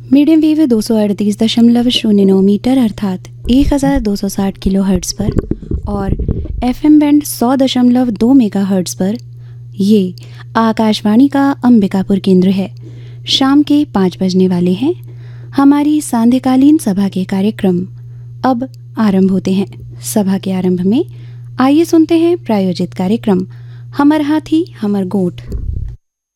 Medium wave 238.09 metre अर्थात 1260 kilo hertz पर और FM बैंड 100.2 मेगा हर्ट्ज़ पर ये आकाशवाणी का अंबिकापुर केंद्र है। शाम के 5 बजने वाले हैं। हमारी सांध्यकालीन सभा के कार्यक्रम अब आरंभ होते हैं। सभा के आरंभ में आइए सुनते हैं प्रायोजित कार्यक्रम हमर हाथी हमर गोठ।